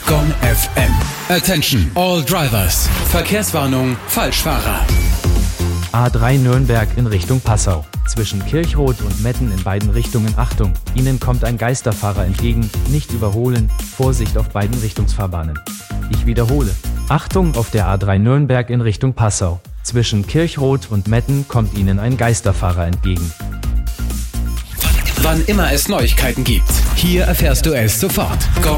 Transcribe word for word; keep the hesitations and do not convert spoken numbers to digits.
Gong F M. Attention, all drivers. Verkehrswarnung, Falschfahrer. A drei Nürnberg in Richtung Passau. Zwischen Kirchroth und Metten in beiden Richtungen Achtung. Ihnen kommt ein Geisterfahrer entgegen. Nicht überholen. Vorsicht auf beiden Richtungsfahrbahnen. Ich wiederhole. Achtung auf der A drei Nürnberg in Richtung Passau. Zwischen Kirchroth und Metten kommt Ihnen ein Geisterfahrer entgegen. Wann immer es Neuigkeiten gibt, hier erfährst du es sofort. Gong